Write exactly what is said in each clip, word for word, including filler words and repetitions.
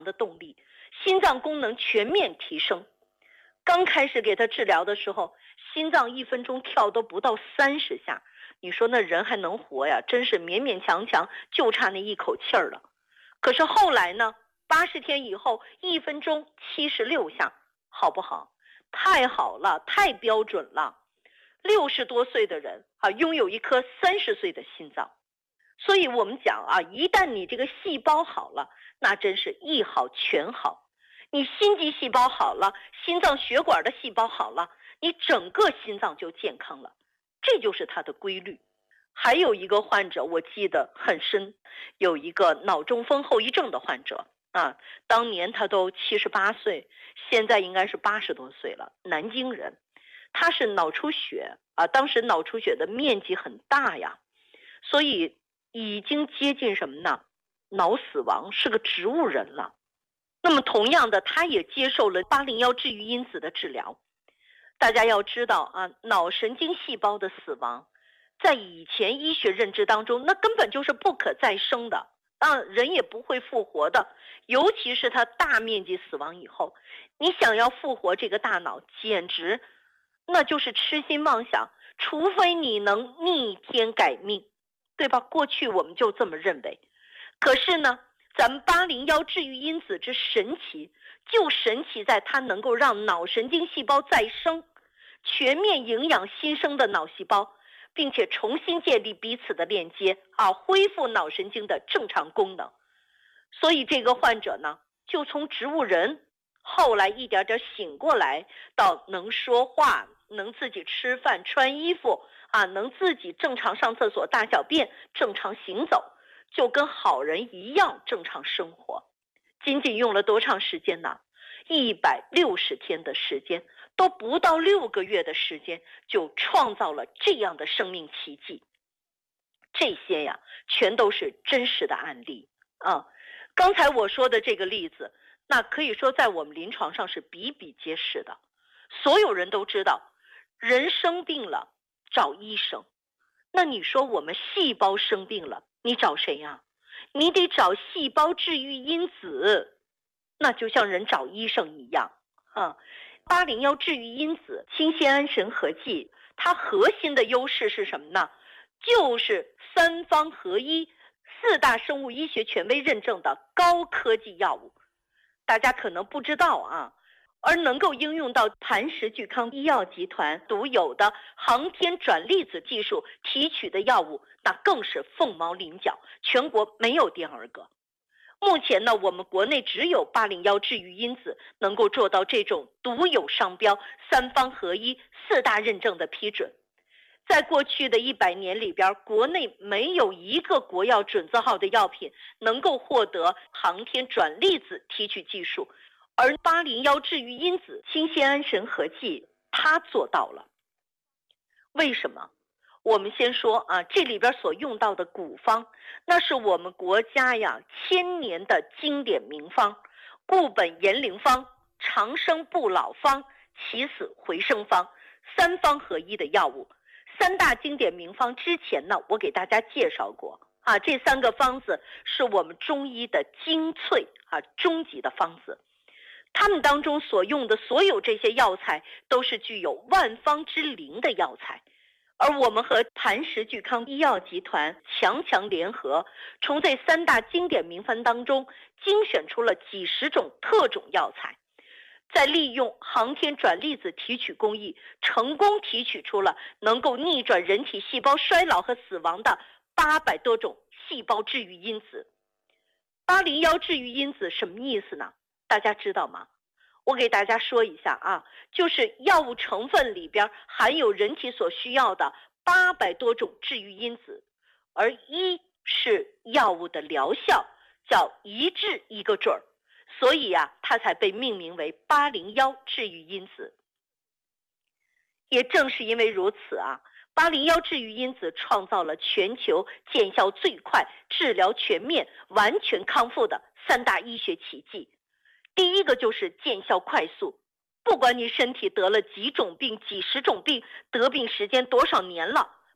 的动力，心脏功能全面提升。刚开始给他治疗的时候，心脏一分钟跳都不到三十下，你说那人还能活呀？真是勉勉强强，就差那一口气儿了。可是后来呢，八十天以后，一分钟七十六下，好不好？太好了，太标准了。六十多岁的人啊，拥有一颗三十岁的心脏。所以我们讲啊，一旦你这个细胞好了，那真是一好全好。你心肌细胞好了，心脏血管的细胞好了，你整个心脏就健康了，这就是它的规律。还有一个患者我记得很深，有一个脑中风后遗症的患者啊，当年他都七十八岁，现在应该是八十多岁了，南京人。他是脑出血啊，当时脑出血的面积很大呀，所以已经接近什么呢？脑死亡，是个植物人了。那么同样的，他也接受了八零一治愈因子的治疗。大家要知道啊，脑神经细胞的死亡，在以前医学认知当中，那根本就是不可再生的啊，人也不会复活的。尤其是他大面积死亡以后，你想要复活这个大脑，简直那就是痴心妄想，除非你能逆天改命，对吧？过去我们就这么认为。可是呢，咱们八零一治愈因子之神奇，就神奇在它能够让脑神经细胞再生，全面营养新生的脑细胞，并且重新建立彼此的链接啊，恢复脑神经的正常功能。所以这个患者呢，就从植物人后来一点点醒过来，到能说话，能自己吃饭穿衣服啊，能自己正常上厕所大小便，正常行走，就跟好人一样正常生活。仅仅用了多长时间呢？一百六十天的时间，都不到六个月的时间，就创造了这样的生命奇迹。这些呀，全都是真实的案例啊。刚才我说的这个例子，那可以说在我们临床上是比比皆是的。所有人都知道，人生病了找医生，那你说我们细胞生病了，你找谁呀？你得找细胞治愈因子，那就像人找医生一样啊。八零一治愈因子氢酰胺神合剂，它核心的优势是什么呢？就是三方合一，四大生物医学权威认证的高科技药物。大家可能不知道啊，而能够应用到磐石聚康医药集团独有的航天转粒子技术提取的药物，那更是凤毛麟角，全国没有第二个。目前呢，我们国内只有八零一治愈因子能够做到这种独有商标、三方合一、四大认证的批准。在过去的一百年里边，国内没有一个国药准字号的药品能够获得航天转粒子提取技术，而八零一治愈因子氢酰胺神合剂它做到了。为什么？我们先说啊，这里边所用到的古方，那是我们国家呀千年的经典名方，固本延龄方、长生不老方、起死回生方，三方合一的药物。三大经典名方之前呢，我给大家介绍过啊，这三个方子是我们中医的精粹啊，终极的方子。他们当中所用的所有这些药材都是具有万方之灵的药材，而我们和磐石聚康医药集团强强联合，从这三大经典名方当中精选出了几十种特种药材，在利用航天转粒子提取工艺，成功提取出了能够逆转人体细胞衰老和死亡的八百多种细胞治愈因子。八零一治愈因子什么意思呢？大家知道吗？我给大家说一下啊，就是药物成分里边含有人体所需要的八百多种治愈因子，而一是药物的疗效，叫一治一个准儿。所以啊，它才被命名为八零一治愈因子。也正是因为如此啊，八零一治愈因子创造了全球见效最快、治疗全面、完全康复的三大医学奇迹。第一个就是见效快速，不管你身体得了几种病、几十种病，得病时间多少年了，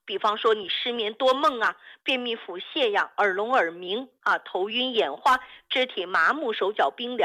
比方说你失眠多梦啊，便秘腹泻呀，耳聋耳鸣啊，头晕眼花，肢体麻木，手脚冰凉。